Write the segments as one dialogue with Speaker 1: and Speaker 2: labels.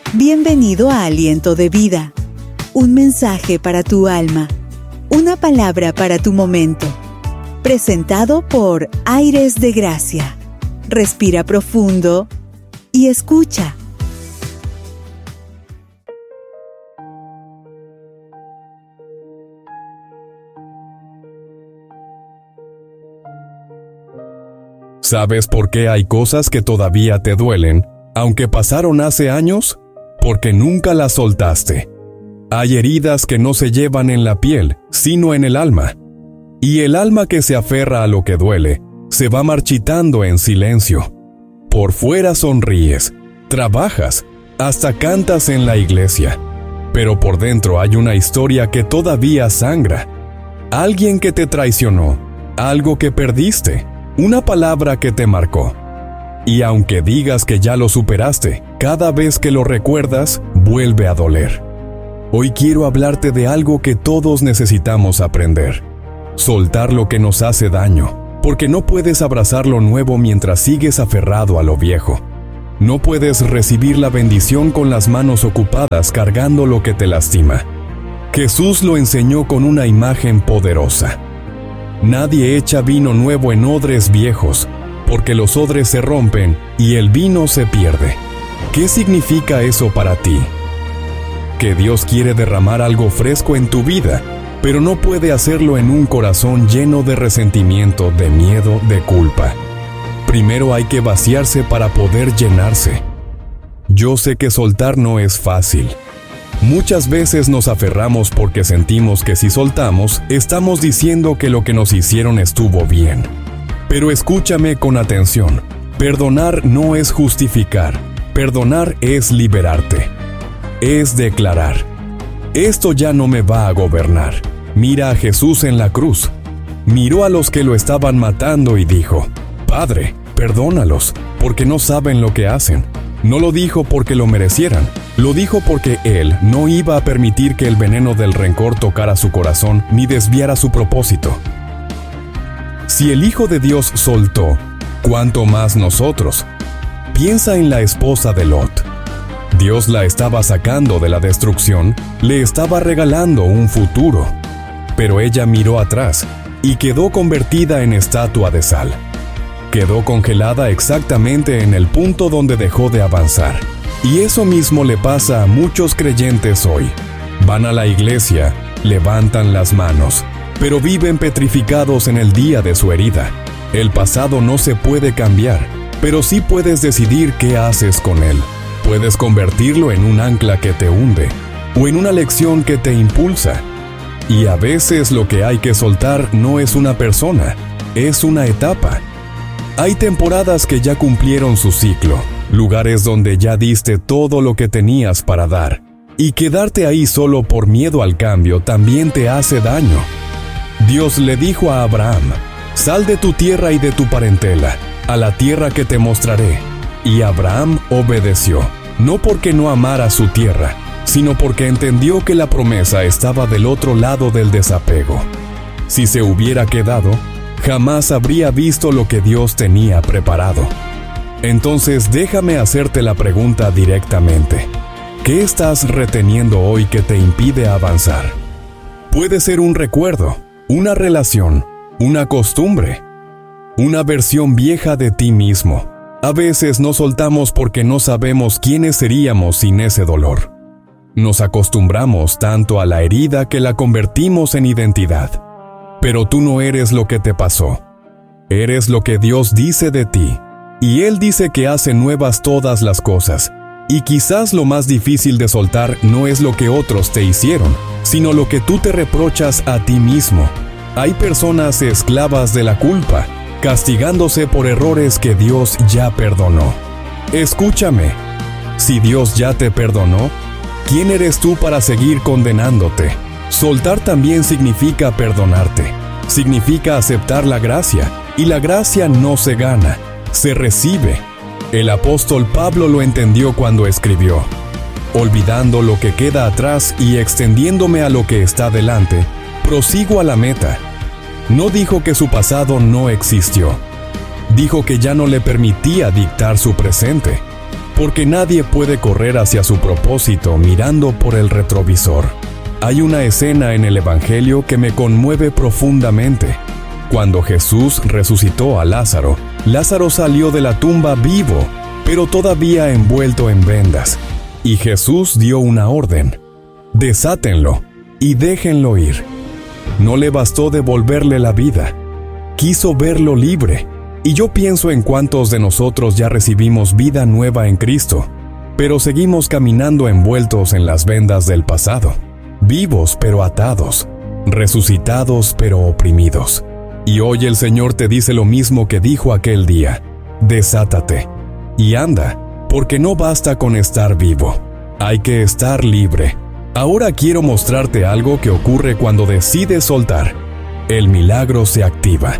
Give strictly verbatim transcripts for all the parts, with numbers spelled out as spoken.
Speaker 1: Bienvenido a Aliento de Vida, un mensaje para tu alma, una palabra para tu momento, presentado por Aires de Gracia. Respira profundo y escucha.
Speaker 2: ¿Sabes por qué hay cosas que todavía te duelen, aunque pasaron hace años? Porque nunca las soltaste. Hay heridas que no se llevan en la piel, sino en el alma. Y el alma que se aferra a lo que duele, se va marchitando en silencio. Por fuera sonríes, trabajas, hasta cantas en la iglesia. Pero por dentro hay una historia que todavía sangra. Alguien que te traicionó, algo que perdiste, una palabra que te marcó. Y aunque digas que ya lo superaste, cada vez que lo recuerdas, vuelve a doler. Hoy quiero hablarte de algo que todos necesitamos aprender. Soltar lo que nos hace daño, porque no puedes abrazar lo nuevo mientras sigues aferrado a lo viejo. No puedes recibir la bendición con las manos ocupadas cargando lo que te lastima. Jesús lo enseñó con una imagen poderosa. Nadie echa vino nuevo en odres viejos, porque los odres se rompen y el vino se pierde. ¿Qué significa eso para ti? Que Dios quiere derramar algo fresco en tu vida, pero no puede hacerlo en un corazón lleno de resentimiento, de miedo, de culpa. Primero hay que vaciarse para poder llenarse. Yo sé que soltar no es fácil. Muchas veces nos aferramos porque sentimos que si soltamos, estamos diciendo que lo que nos hicieron estuvo bien. Pero escúchame con atención. Perdonar no es justificar. Perdonar es liberarte. Es declarar: esto ya no me va a gobernar. Mira a Jesús en la cruz. Miró a los que lo estaban matando y dijo: Padre, perdónalos, porque no saben lo que hacen. No lo dijo porque lo merecieran. Lo dijo porque Él no iba a permitir que el veneno del rencor tocara su corazón ni desviara su propósito. Si el Hijo de Dios soltó, ¿cuánto más nosotros? Piensa en la esposa de Lot. Dios la estaba sacando de la destrucción, le estaba regalando un futuro. Pero ella miró atrás y quedó convertida en estatua de sal. Quedó congelada exactamente en el punto donde dejó de avanzar. Y eso mismo le pasa a muchos creyentes hoy. Van a la iglesia, levantan las manos, pero viven petrificados en el día de su herida. El pasado no se puede cambiar, pero sí puedes decidir qué haces con él. Puedes convertirlo en un ancla que te hunde, o en una lección que te impulsa. Y a veces lo que hay que soltar no es una persona, es una etapa. Hay temporadas que ya cumplieron su ciclo, lugares donde ya diste todo lo que tenías para dar, y quedarte ahí solo por miedo al cambio también te hace daño. Dios le dijo a Abraham: sal de tu tierra y de tu parentela, a la tierra que te mostraré. Y Abraham obedeció, no porque no amara su tierra, sino porque entendió que la promesa estaba del otro lado del desapego. Si se hubiera quedado, jamás habría visto lo que Dios tenía preparado. Entonces déjame hacerte la pregunta directamente. ¿Qué estás reteniendo hoy que te impide avanzar? Puede ser un recuerdo, una relación, una costumbre, una versión vieja de ti mismo. A veces no soltamos porque no sabemos quiénes seríamos sin ese dolor. Nos acostumbramos tanto a la herida que la convertimos en identidad. Pero tú no eres lo que te pasó. Eres lo que Dios dice de ti. Y Él dice que hace nuevas todas las cosas. Y quizás lo más difícil de soltar no es lo que otros te hicieron, sino lo que tú te reprochas a ti mismo. Hay personas esclavas de la culpa, castigándose por errores que Dios ya perdonó. Escúchame, si Dios ya te perdonó, ¿quién eres tú para seguir condenándote? Soltar también significa perdonarte, significa aceptar la gracia, y la gracia no se gana, se recibe. El apóstol Pablo lo entendió cuando escribió: olvidando lo que queda atrás y extendiéndome a lo que está delante, prosigo a la meta. No dijo que su pasado no existió. Dijo que ya no le permitía dictar su presente. porque nadie puede correr hacia su propósito mirando por el retrovisor. Hay una escena en el Evangelio que me conmueve profundamente. Cuando Jesús resucitó a Lázaro, Lázaro salió de la tumba vivo, pero todavía envuelto en vendas. Y Jesús dio una orden: desátenlo y déjenlo ir. No le bastó devolverle la vida, quiso verlo libre. Y yo pienso en cuántos de nosotros ya recibimos vida nueva en Cristo, pero seguimos caminando envueltos en las vendas del pasado, vivos pero atados, resucitados pero oprimidos. Y hoy el Señor te dice lo mismo que dijo aquel día: desátate y anda, porque no basta con estar vivo, hay que estar libre. Ahora quiero mostrarte algo que ocurre cuando decides soltar. El milagro se activa.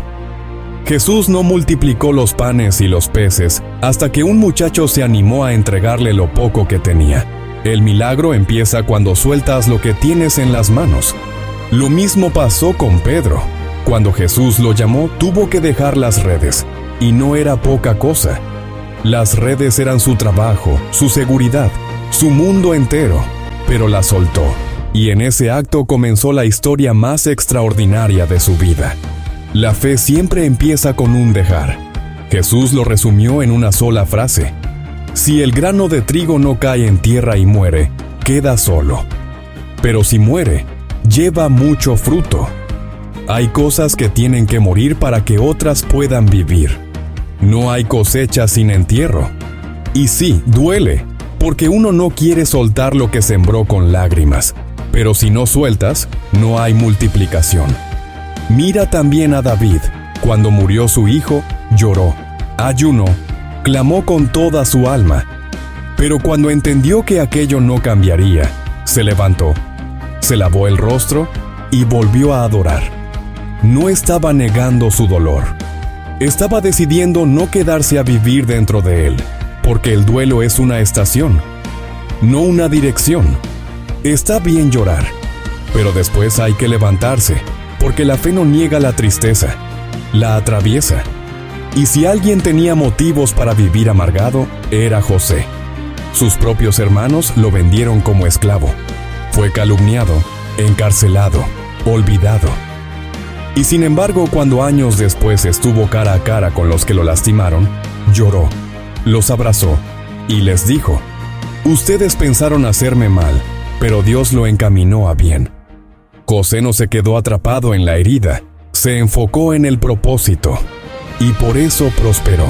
Speaker 2: Jesús no multiplicó los panes y los peces hasta que un muchacho se animó a entregarle lo poco que tenía. El milagro empieza cuando sueltas lo que tienes en las manos. Lo mismo pasó con Pedro. Cuando Jesús lo llamó, tuvo que dejar las redes, y no era poca cosa. Las redes eran su trabajo, su seguridad, su mundo entero, pero las soltó, y en ese acto comenzó la historia más extraordinaria de su vida. La fe siempre empieza con un dejar. Jesús lo resumió en una sola frase: si el grano de trigo no cae en tierra y muere, queda solo. Pero si muere, lleva mucho fruto. Hay cosas que tienen que morir para que otras puedan vivir. No hay cosecha sin entierro. Y sí, duele, porque uno no quiere soltar lo que sembró con lágrimas. Pero si no sueltas, no hay multiplicación. Mira también a David. Cuando murió su hijo, lloró, ayunó, clamó con toda su alma. Pero cuando entendió que aquello no cambiaría, se levantó, se lavó el rostro y volvió a adorar. No estaba negando su dolor. Estaba decidiendo no quedarse a vivir dentro de él, porque el duelo es una estación, no una dirección. Está bien llorar, pero después hay que levantarse, porque la fe no niega la tristeza, la atraviesa. Y si alguien tenía motivos para vivir amargado, era José. Sus propios hermanos lo vendieron como esclavo. Fue calumniado, encarcelado, olvidado. Y sin embargo, cuando años después estuvo cara a cara con los que lo lastimaron, lloró, los abrazó y les dijo: ustedes pensaron hacerme mal, pero Dios lo encaminó a bien. José no se quedó atrapado en la herida, se enfocó en el propósito, y por eso prosperó.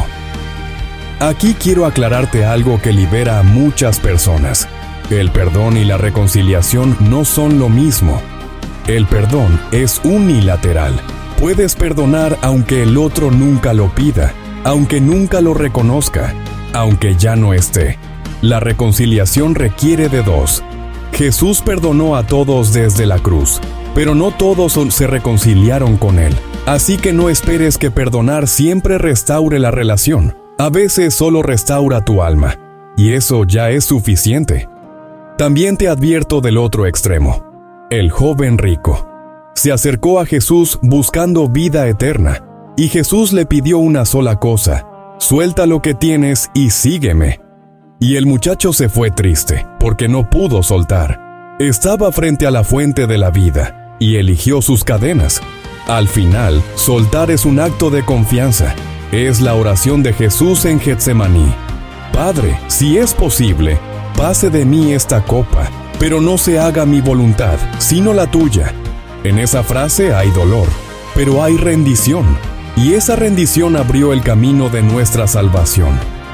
Speaker 2: Aquí quiero aclararte algo que libera a muchas personas. El perdón y la reconciliación no son lo mismo. El perdón es unilateral. Puedes perdonar aunque el otro nunca lo pida, aunque nunca lo reconozca, aunque ya no esté. La reconciliación requiere de dos. Jesús perdonó a todos desde la cruz, pero no todos se reconciliaron con Él. Así que no esperes que perdonar siempre restaure la relación. A veces solo restaura tu alma, y eso ya es suficiente. También te advierto del otro extremo. El joven rico se acercó a Jesús buscando vida eterna, y Jesús le pidió una sola cosa: suelta lo que tienes y sígueme. Y el muchacho se fue triste, porque no pudo soltar. Estaba frente a la fuente de la vida, y eligió sus cadenas. Al final, soltar es un acto de confianza. Es la oración de Jesús en Getsemaní: Padre, si es posible, pase de mí esta copa, pero no se haga mi voluntad, sino la tuya. En esa frase hay dolor, pero hay rendición, y esa rendición abrió el camino de nuestra salvación.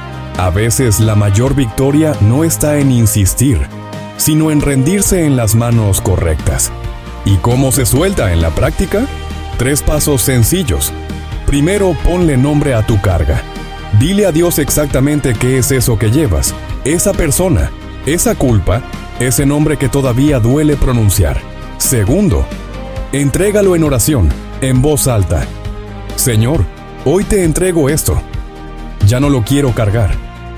Speaker 2: A veces la mayor victoria no está en insistir, sino en rendirse en las manos correctas. ¿Y cómo se suelta en la práctica? Tres pasos sencillos. Primero, ponle nombre a tu carga. Dile a Dios exactamente qué es eso que llevas, esa persona, esa culpa, ese nombre que todavía duele pronunciar. Segundo, entrégalo en oración, en voz alta. Señor, hoy te entrego esto. Ya no lo quiero cargar.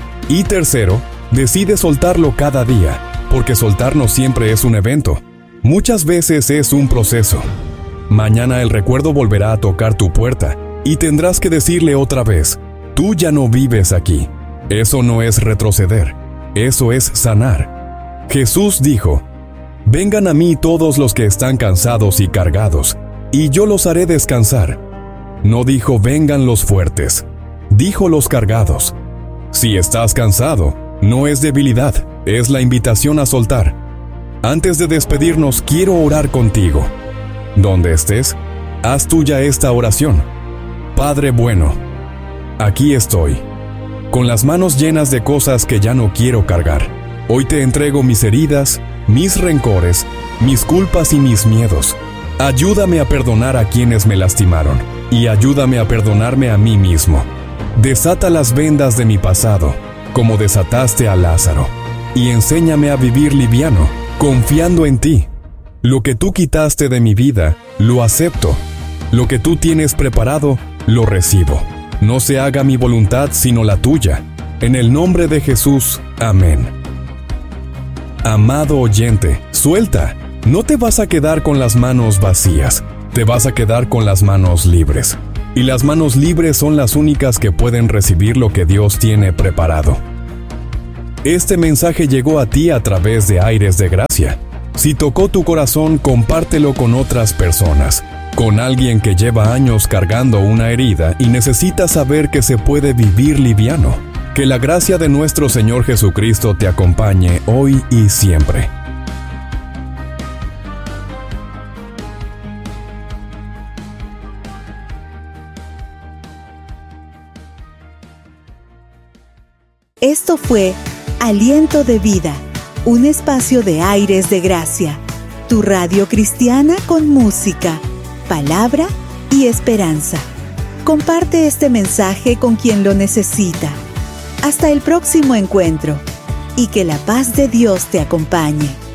Speaker 2: Y tercero, decide soltarlo cada día, porque soltar no siempre es un evento. Muchas veces es un proceso. Mañana el recuerdo volverá a tocar tu puerta, y tendrás que decirle otra vez: tú ya no vives aquí. Eso no es retroceder, eso es sanar. Jesús dijo, «Vengan a mí todos los que están cansados y cargados, y yo los haré descansar». No dijo vengan los fuertes, dijo los cargados. Si estás cansado, no es debilidad, es la invitación a soltar. Antes de despedirnos, quiero orar contigo. Donde estés, haz tuya esta oración. Padre bueno, aquí estoy, con las manos llenas de cosas que ya no quiero cargar. Hoy te entrego mis heridas, mis rencores, mis culpas y mis miedos. Ayúdame a perdonar a quienes me lastimaron y ayúdame a perdonarme a mí mismo. Desata las vendas de mi pasado, como desataste a Lázaro, y enséñame a vivir liviano, confiando en ti. Lo que tú quitaste de mi vida, lo acepto. Lo que tú tienes preparado, lo recibo. No se haga mi voluntad sino la tuya. En el nombre de Jesús, amén. Amado oyente, suelta. No te vas a quedar con las manos vacías, te vas a quedar con las manos libres. Y las manos libres son las únicas que pueden recibir lo que Dios tiene preparado. Este mensaje llegó a ti a través de Aires de Gracia. Si tocó tu corazón, compártelo con otras personas, con alguien que lleva años cargando una herida y necesita saber que se puede vivir liviano. Que la gracia de nuestro Señor Jesucristo te acompañe hoy y siempre.
Speaker 1: Esto fue Aliento de Vida, un espacio de Aires de Gracia, tu radio cristiana con música, palabra y esperanza. Comparte este mensaje con quien lo necesita. Hasta el próximo encuentro, y que la paz de Dios te acompañe.